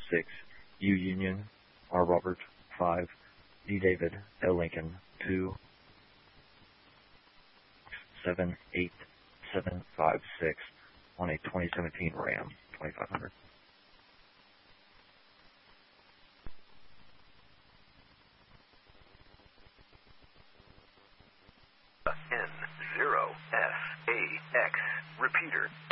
6, U Union, R Robert 5, D David, L Lincoln 2, 78756 on a 2017 Ram 2500. N0FAX. Repeater.